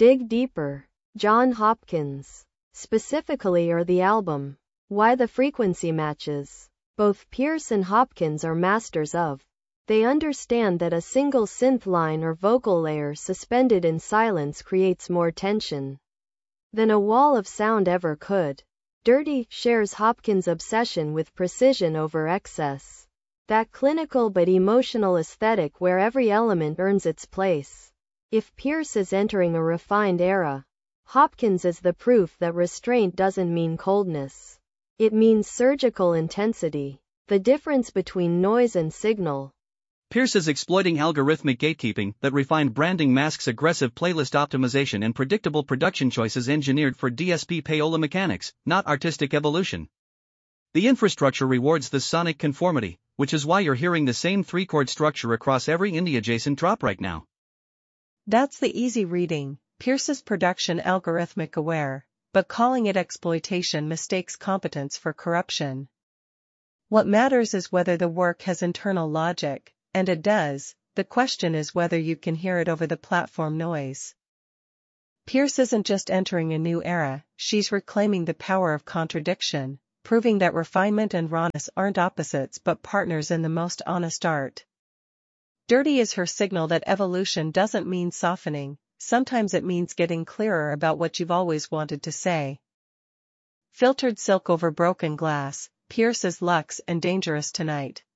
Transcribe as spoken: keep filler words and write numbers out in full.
Dig deeper. John Hopkins. Specifically, or the album. Why the frequency matches. Both Pierce and Hopkins are masters of. They understand that a single synth line or vocal layer suspended in silence creates more tension than a wall of sound ever could. Dirty shares Hopkins' obsession with precision over excess. That clinical but emotional aesthetic where every element earns its place. If Pierce is entering a refined era, Hopkins is the proof that restraint doesn't mean coldness. It means surgical intensity. The difference between noise and signal. Pierce is exploiting algorithmic gatekeeping that refined branding masks aggressive playlist optimization and predictable production choices engineered for D S P payola mechanics, not artistic evolution. The infrastructure rewards the sonic conformity, which is why you're hearing the same three-chord structure across every indie-adjacent drop right now. That's the easy reading. Pierce's production algorithmic aware, but calling it exploitation mistakes competence for corruption. What matters is whether the work has internal logic, and it does. The question is whether you can hear it over the platform noise. Pierce isn't just entering a new era, she's reclaiming the power of contradiction, proving that refinement and rawness aren't opposites but partners in the most honest art. Dirty is her signal that evolution doesn't mean softening, sometimes it means getting clearer about what you've always wanted to say. Filtered silk over broken glass, Pierce is luxe and dangerous tonight.